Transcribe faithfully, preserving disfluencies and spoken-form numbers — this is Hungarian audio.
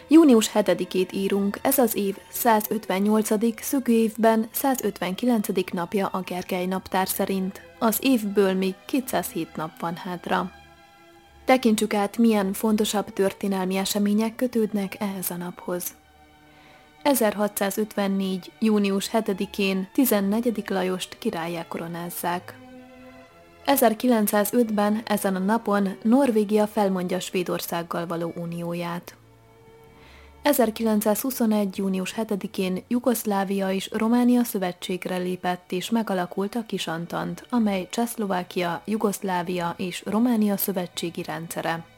Június hetedikét írunk, ez az év százötvennyolcadik szökőévben százötvenkilencedik napja a Gergely naptár szerint. Az évből még kétszázhét nap van hátra. Tekintsük át, milyen fontosabb történelmi események kötődnek ehhez a naphoz. ezerhatszázötvennégy. június hetedikén tizennegyedik Lajost királlyá koronázzák. ezerkilencszázötben ezen a napon Norvégia felmondja Svédországgal való unióját. ezerkilencszázhuszonegy. június hetedikén Jugoszlávia és Románia szövetségre lépett és megalakult a Kisantant, amely Csehszlovákia, Jugoszlávia és Románia szövetségi rendszere.